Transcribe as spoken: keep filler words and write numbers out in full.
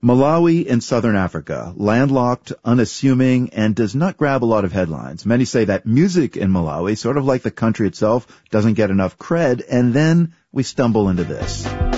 Malawi in southern Africa, landlocked, unassuming, and does not grab a lot of headlines. Many say that music in Malawi, sort of like the country itself, doesn't get enough cred, and then we stumble into this.